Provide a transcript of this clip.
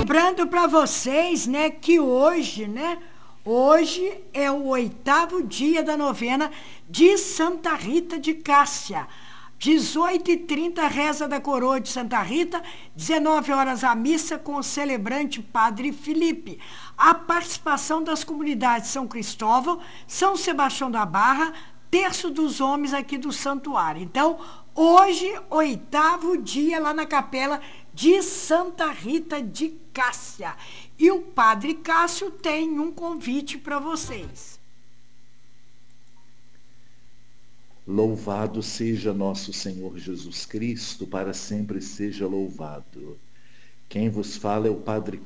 lembrando para vocês, né, que hoje, né, hoje é o 8º dia da novena de Santa Rita de Cássia. 18h30, reza da coroa de Santa Rita, 19 horas a missa com o celebrante Padre Felipe. A participação das comunidades São Cristóvão, São Sebastião da Barra, Terço dos Homens aqui do Santuário. Então, hoje, 8º dia lá na capela de Santa Rita de Cássia. E o Padre Cássio tem um convite para vocês. Louvado seja nosso Senhor Jesus Cristo, para sempre seja louvado. Quem vos fala é o Padre